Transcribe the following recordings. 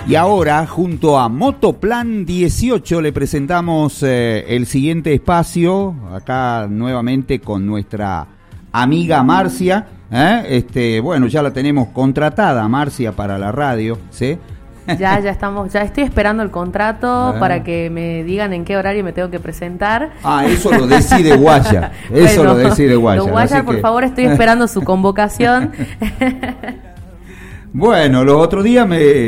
Y ahora, junto a Motoplan 18, le presentamos el siguiente espacio, acá nuevamente con nuestra amiga Marcia. Bueno, ya la tenemos contratada, Marcia, para la radio, ¿sí? Ya estoy esperando el contrato para que me digan en qué horario me tengo que presentar. Eso lo decide Guayar. Lo decide Guayar. Guayar, por favor, estoy esperando su convocación. Bueno, los otros días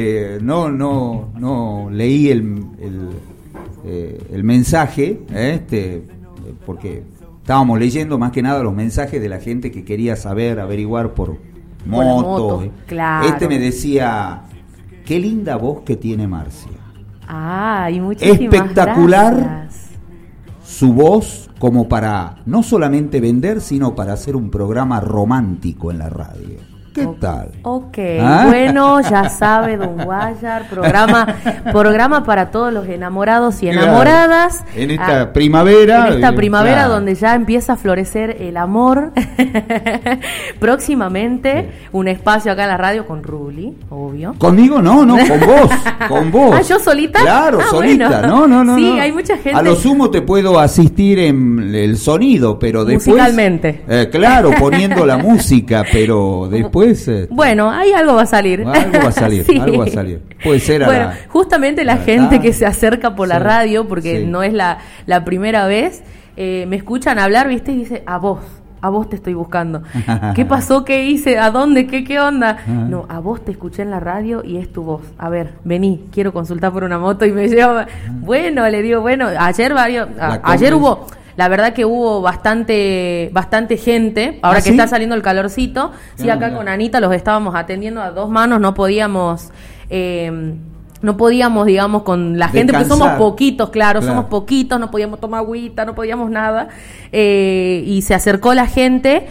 no leí el mensaje, porque estábamos leyendo más que nada los mensajes de la gente que quería averiguar por moto. Claro. Me decía, qué linda voz que tiene Marcia. Y muchísimas espectacular gracias. Su voz como para no solamente vender, sino para hacer un programa romántico en la radio. ¿Qué tal? Ok, bueno, ya sabe, don Guayar, programa para todos los enamorados y enamoradas. En esta primavera. En esta primavera donde ya empieza a florecer el amor. Próximamente, un espacio acá en la radio con Ruli, obvio. ¿Conmigo? No, con vos. ¿Yo solita? Claro, solita. Bueno. No. Sí, hay mucha gente. A lo sumo te puedo asistir en el sonido, pero después. Musicalmente. Claro, poniendo la música, pero después. Bueno, ahí algo va a salir. Algo va a salir. Puede ser justamente la gente que se acerca por la radio, porque no es la primera vez, me escuchan hablar, ¿viste? Y dice, a vos te estoy buscando. ¿Qué pasó? ¿Qué hice? ¿A dónde? ¿Qué onda? No, a vos te escuché en la radio y es tu voz. A ver, vení, quiero consultar por una moto y me lleva. Bueno, le digo, ayer hubo... La verdad que hubo bastante gente, ahora que está saliendo el calorcito. Sí, acá con Anita los estábamos atendiendo a dos manos, no podíamos, digamos, con la gente, porque somos poquitos, claro, somos poquitos, no podíamos tomar agüita, no podíamos nada. Y se acercó la gente,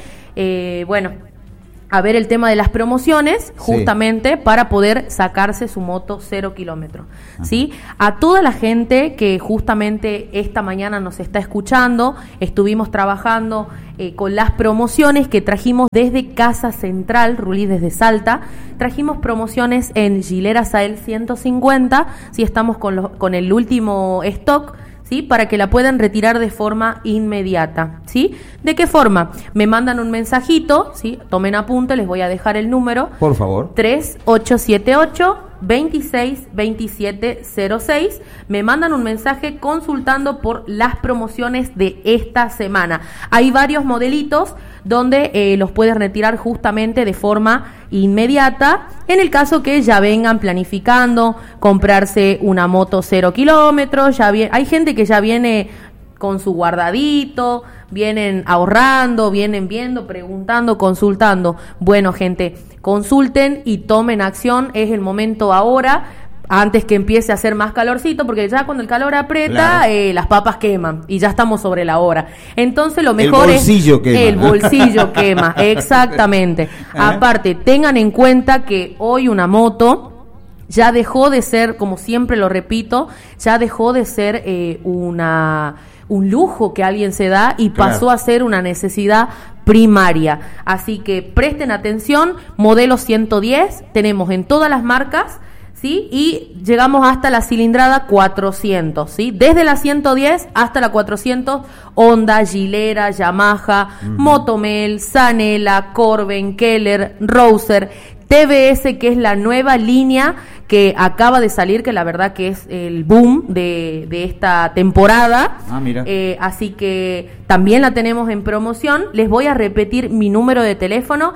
a ver el tema de las promociones, justamente para poder sacarse su moto 0 kilómetros, ¿sí? A toda la gente que justamente esta mañana nos está escuchando, estuvimos trabajando con las promociones que trajimos desde Casa Central, Rulí desde Salta, trajimos promociones en Gilera Azael 150, ¿sí? Estamos con el último stock, ¿sí? Para que la puedan retirar de forma inmediata, ¿sí? ¿De qué forma? Me mandan un mensajito, ¿sí? Tomen apunte, les voy a dejar el número. Por favor. 3878-262706. Me mandan un mensaje consultando por las promociones de esta semana. Hay varios modelitos donde los puedes retirar justamente de forma inmediata, en el caso que ya vengan planificando comprarse una moto 0 kilómetros. Hay gente que ya viene con su guardadito, vienen ahorrando, vienen viendo, preguntando, consultando. Bueno, gente, consulten y tomen acción, es el momento ahora, antes que empiece a hacer más calorcito, porque ya cuando el calor aprieta, las papas queman y ya estamos sobre la hora. Entonces lo mejor el bolsillo quema, exactamente. Aparte, tengan en cuenta que hoy una moto ya dejó de ser, como siempre lo repito, ya dejó de ser un lujo que alguien se da y pasó a ser una necesidad primaria. Así que presten atención, modelo 110, tenemos en todas las marcas, ¿sí? Y llegamos hasta la cilindrada 400, ¿sí? Desde la 110 hasta la 400, Honda, Gilera, Yamaha, Motomel, Zanela, Corben, Keller, Rouser, TBS, que es la nueva línea que acaba de salir, que la verdad que es el boom de esta temporada. Mira. Así que también la tenemos en promoción. Les voy a repetir mi número de teléfono,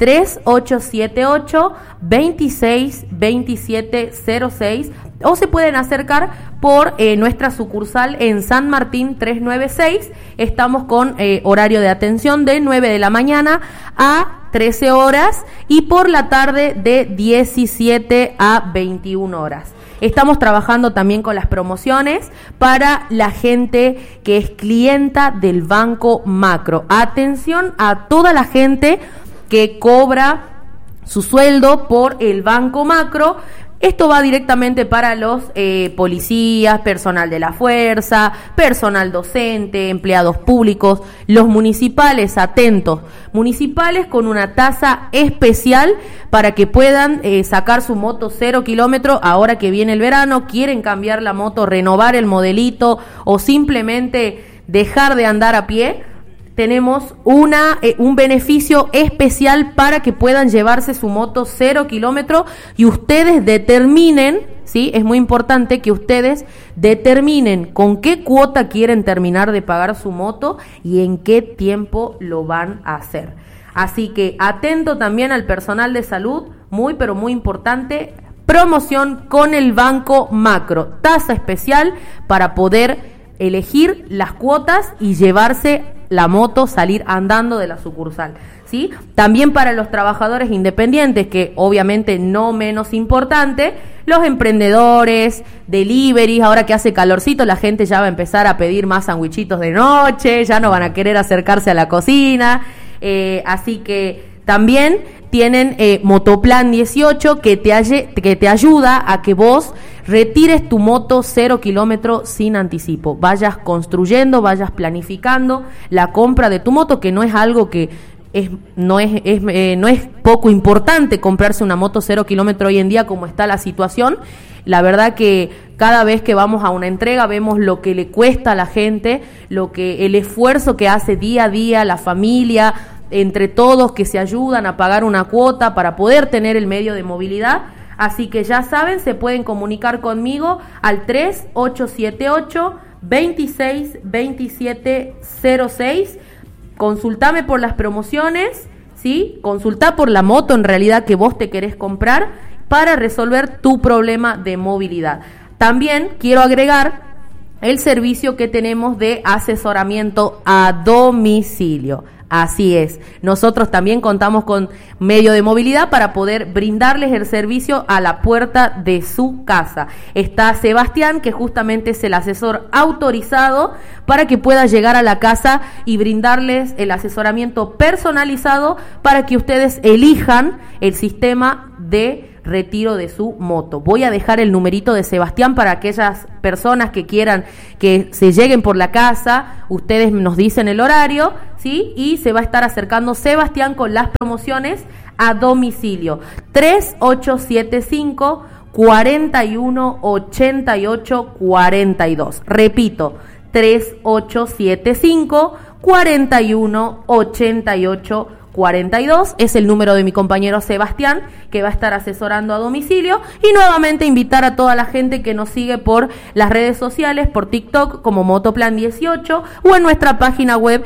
3878-262706, o se pueden acercar por nuestra sucursal en San Martín 396. Estamos con horario de atención de 9 de la mañana a 13 horas y por la tarde de 17 a 21 horas. Estamos trabajando también con las promociones para la gente que es clienta del Banco Macro. Atención a toda la gente que cobra su sueldo por el Banco Macro. Esto va directamente para los policías, personal de la fuerza, personal docente, empleados públicos, los municipales, atentos, municipales con una tasa especial para que puedan sacar su moto 0 kilómetros ahora que viene el verano, quieren cambiar la moto, renovar el modelito o simplemente dejar de andar a pie. Tenemos un beneficio especial para que puedan llevarse su moto 0 kilómetros y ustedes determinen, ¿sí? Es muy importante que ustedes determinen con qué cuota quieren terminar de pagar su moto y en qué tiempo lo van a hacer. Así que atento también al personal de salud, muy pero muy importante, promoción con el Banco Macro, tasa especial para poder elegir las cuotas y llevarse la moto, salir andando de la sucursal, ¿sí? También para los trabajadores independientes, que obviamente no menos importante, los emprendedores, deliveries, ahora que hace calorcito la gente ya va a empezar a pedir más sandwichitos de noche, ya no van a querer acercarse a la cocina, así que también tienen Motoplan 18 que te ayuda a que vos retires tu moto 0 kilómetros sin anticipo, vayas construyendo, vayas planificando la compra de tu moto, que no es algo que no es poco importante comprarse una moto 0 kilómetros hoy en día como está la situación. La verdad que cada vez que vamos a una entrega vemos lo que le cuesta a la gente, el esfuerzo que hace día a día la familia, entre todos que se ayudan a pagar una cuota para poder tener el medio de movilidad. Así que ya saben, se pueden comunicar conmigo al 3878-262706. Consultame por las promociones, ¿sí? Consultá por la moto en realidad que vos te querés comprar para resolver tu problema de movilidad. También quiero agregar el servicio que tenemos de asesoramiento a domicilio. Así es, nosotros también contamos con medio de movilidad para poder brindarles el servicio a la puerta de su casa. Está Sebastián, que justamente es el asesor autorizado para que pueda llegar a la casa y brindarles el asesoramiento personalizado para que ustedes elijan el sistema de retiro de su moto. Voy a dejar el numerito de Sebastián para aquellas personas que quieran que se lleguen por la casa, ustedes nos dicen el horario, ¿sí? Y se va a estar acercando Sebastián con las promociones a domicilio. 3875 4188 42. Repito, 3875 4188 42 es el número de mi compañero Sebastián, que va a estar asesorando a domicilio. Y nuevamente invitar a toda la gente que nos sigue por las redes sociales, por TikTok como Motoplan 18 o en nuestra página web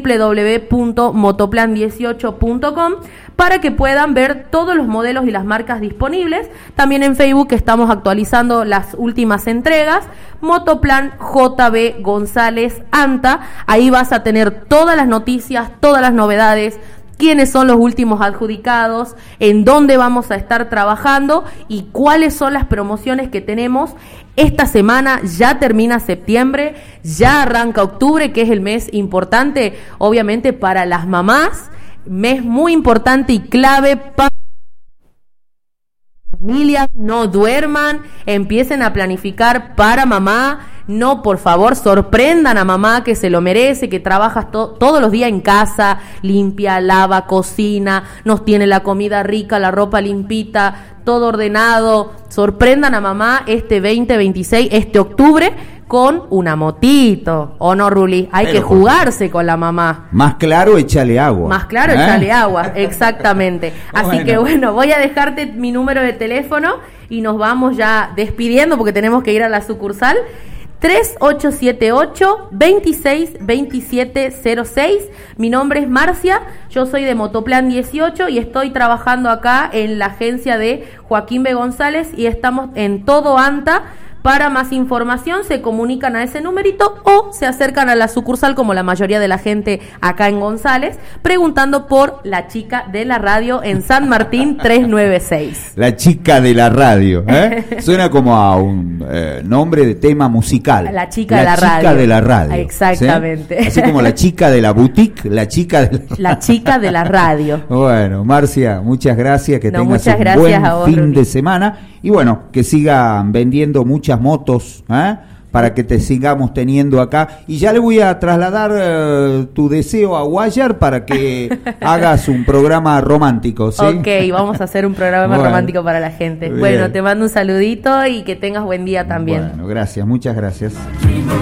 www.motoplan18.com para que puedan ver todos los modelos y las marcas disponibles. También en Facebook estamos actualizando las últimas entregas. Motoplan JB González Anta, ahí vas a tener todas las noticias, todas las novedades, quiénes son los últimos adjudicados, en dónde vamos a estar trabajando y cuáles son las promociones que tenemos. Esta semana ya termina septiembre, ya arranca octubre, que es el mes importante, obviamente para las mamás, mes muy importante y clave para familias. No duerman, empiecen a planificar para mamá. No, por favor, sorprendan a mamá, que se lo merece, que trabaja todos los días en casa, limpia, lava, cocina, nos tiene la comida rica, la ropa limpita, todo ordenado. Sorprendan a mamá este 2026, este octubre, con una motito, ¿o no, Ruli? Hay que jugarse con la mamá. Más claro, échale agua. Más claro, échale agua, exactamente. Así que bueno, voy a dejarte mi número de teléfono y nos vamos ya despidiendo porque tenemos que ir a la sucursal. 3878-262706. Mi nombre es Marcia, yo soy de Motoplan 18 y estoy trabajando acá en la agencia de Joaquín B. González y estamos en todo ANTA. Para más información se comunican a ese numerito o se acercan a la sucursal, como la mayoría de la gente acá en González, preguntando por la chica de la radio en San Martín 396. La chica de la radio, ¿eh? Suena como a un nombre de tema musical. La chica de la radio. La chica de la radio. Exactamente. ¿Sí? Así como la chica de la boutique, la chica de la chica de la radio. Bueno, Marcia, muchas gracias, que tengas un buen fin de semana. y bueno, que sigan vendiendo muchas motos, para que te sigamos teniendo acá. Y ya le voy a trasladar tu deseo a Guayar para que hagas un programa romántico, ¿sí? Ok, vamos a hacer un programa romántico para la gente. Bien. Bueno, te mando un saludito y que tengas buen día también. Bueno, gracias, muchas gracias.